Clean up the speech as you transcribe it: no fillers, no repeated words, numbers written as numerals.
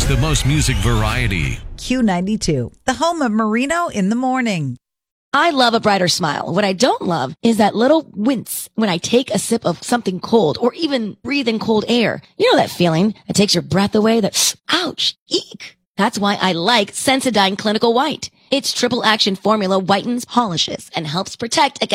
The most music variety. Q92, the home of Merino in the morning. I love a brighter smile. What I don't love is that little wince when I take a sip of something cold or even breathe in cold air. You know that feeling that takes your breath away, that ouch, eek. That's why I like Sensodyne Clinical White. Its triple action formula whitens, polishes, and helps protect against